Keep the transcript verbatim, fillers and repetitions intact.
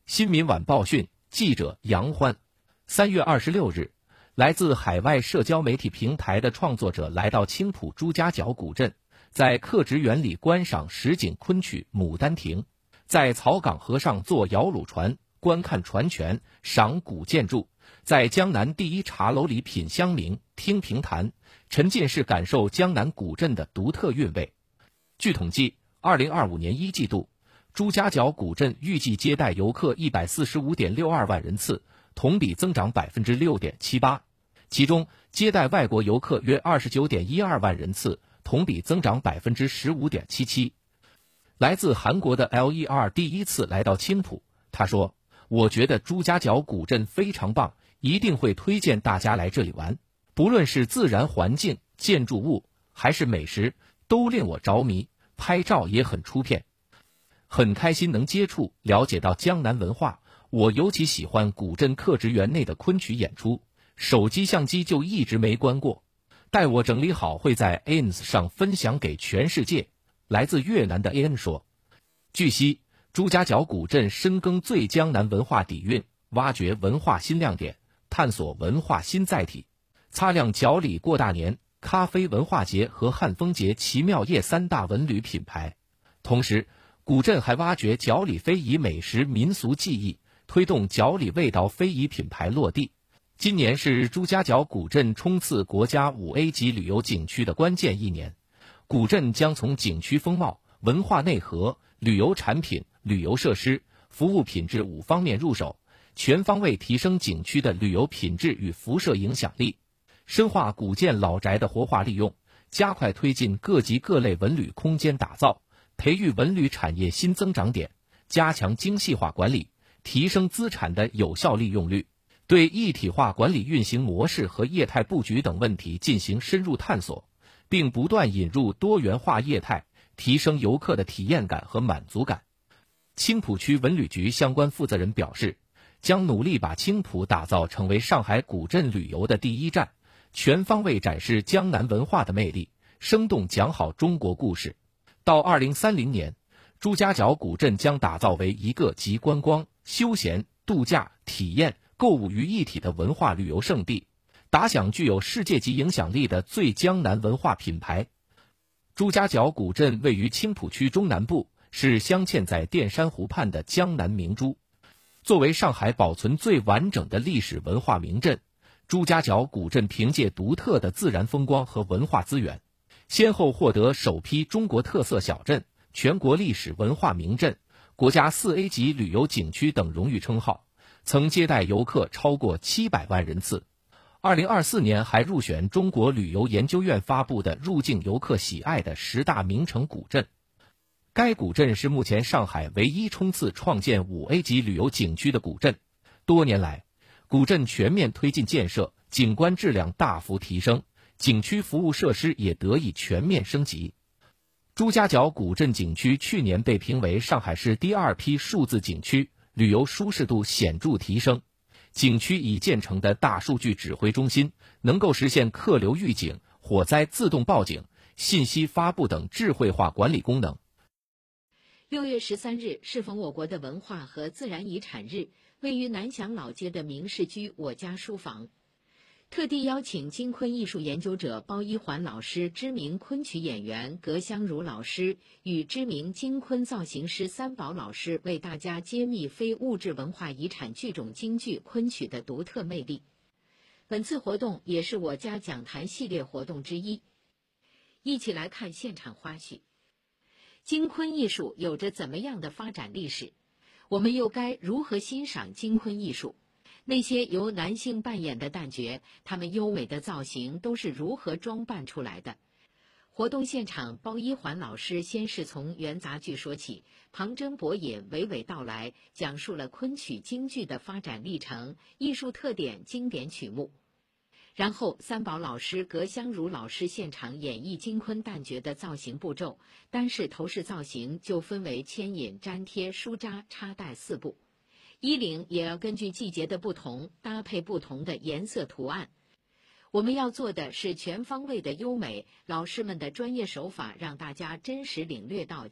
新民晚报讯，记者杨欢。三月二十六日，来自海外社交媒体平台的创作者来到青浦朱家角古镇，在刻植园里观赏实景昆曲《牡丹亭》，在草岗河上坐摇橹船，观看船泉，赏古建筑，在江南第一茶楼里品香茗、听评弹，沉浸式感受江南古镇的独特韵味。据统计，二零二五年一季度，朱家角古镇预计接待游客一百四十五点六二万人次，同比增长百分之六点七八。其中，接待外国游客约二十九点一二万人次，同比增长百分之十五点七七。来自韩国的 L E R 第一次来到青浦，他说：“我觉得朱家角古镇非常棒，一定会推荐大家来这里玩。不论是自然环境、建筑物，还是美食，都令我着迷，拍照也很出片。很开心能接触、了解到江南文化，我尤其喜欢古镇刻植园内的昆曲演出，手机相机就一直没关过。待我整理好，会在 Ins 上分享给全世界。”来自越南的 A N 说。据悉，朱家角古镇深耕最江南文化底蕴，挖掘文化新亮点，探索文化新载体，擦亮角里过大年、咖啡文化节和汉丰节奇妙夜三大文旅品牌。同时，古镇还挖掘角里非遗美食民俗技艺，推动角里味道非遗品牌落地。今年是朱家角古镇冲刺国家五 A 级旅游景区的关键一年，古镇将从景区风貌、文化内核、旅游产品、旅游设施、服务品质五方面入手，全方位提升景区的旅游品质与辐射影响力，深化古建老宅的活化利用，加快推进各级各类文旅空间打造，培育文旅产业新增长点，加强精细化管理，提升资产的有效利用率，对一体化管理运行模式和业态布局等问题进行深入探索，并不断引入多元化业态，提升游客的体验感和满足感。青浦区文旅局相关负责人表示，将努力把青浦打造成为上海古镇旅游的第一站，全方位展示江南文化的魅力，生动讲好中国故事。到二零三零年，朱家角古镇将打造为一个集观光、休闲、度假、体验、购物于一体的文化旅游胜地，打响具有世界级影响力的最江南文化品牌。朱家角古镇位于青浦区中南部，是镶嵌在淀山湖畔的江南明珠。作为上海保存最完整的历史文化名镇，朱家角古镇凭借独特的自然风光和文化资源，先后获得首批中国特色小镇、全国历史文化名镇、国家四 A 级旅游景区等荣誉称号，曾接待游客超过七百万人次。二零二四年还入选中国旅游研究院发布的入境游客喜爱的十大名城古镇。该古镇是目前上海唯一冲刺创建五 A 级旅游景区的古镇。多年来，古镇全面推进建设，景观质量大幅提升，景区服务设施也得以全面升级。朱家角古镇景区去年被评为上海市第二批数字景区，旅游舒适度显著提升。景区已建成的大数据指挥中心能够实现客流预警、火灾自动报警、信息发布等智慧化管理功能。 六月十三日适逢我国的文化和自然遗产日，位于南翔老街的明世居我家书房，特地邀请京昆艺术研究者包一环老师、知名昆曲演员葛香如老师与知名京昆造型师三宝老师为大家揭秘非物质文化遗产剧种京剧昆曲的独特魅力。本次活动也是我家讲坛系列活动之一，一起来看现场花絮。京昆艺术有着怎么样的发展历史？我们又该如何欣赏京昆艺术？那些由男性扮演的旦角，他们优美的造型都是如何装扮出来的？活动现场，包一环老师先是从元杂剧说起，旁征博引，娓娓道来，讲述了昆曲京剧的发展历程、艺术特点、经典曲目。然后三宝老师、葛香如老师现场演绎京昆旦角的造型步骤，单是头饰造型就分为牵引、粘贴、梳扎、插带四步，衣领也要根据季节的不同搭配不同的颜色图案。我们要做的是全方位的优美，老师们的专业手法让大家真实领略到